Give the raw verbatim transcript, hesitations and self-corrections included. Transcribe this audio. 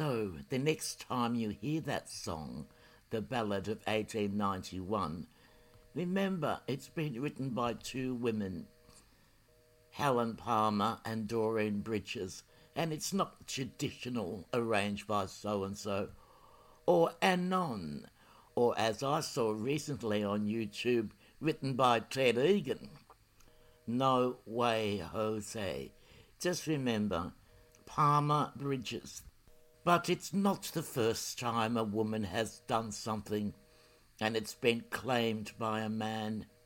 So the next time you hear that song, the Ballad of eighteen ninety-one, remember it's been written by two women, Helen Palmer and Doreen Bridges, and it's not traditional, arranged by so-and-so, or Anon, or as I saw recently on YouTube, written by Ted Egan. No way, Jose. Just remember, Palmer Bridges. But it's not the first time a woman has done something and it's been claimed by a man.